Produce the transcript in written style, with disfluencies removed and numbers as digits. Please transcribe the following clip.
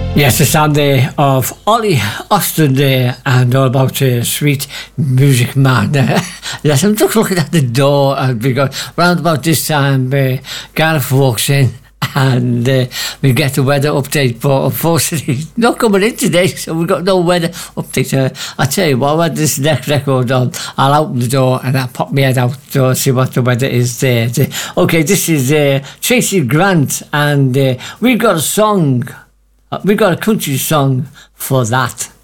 Yes, the sound there of Ollie Austin there and all about Sweet Music Man. Yes, I'm just looking at the door because round about this time Gareth walks in and we get the weather update, but unfortunately he's not coming in today, so we've got no weather update. I'll tell you what, when this next record on, I'll open the door and I'll pop my head out to see what the weather is there. Okay, this is Tracy Grant and we've got a song. We got a country song for that.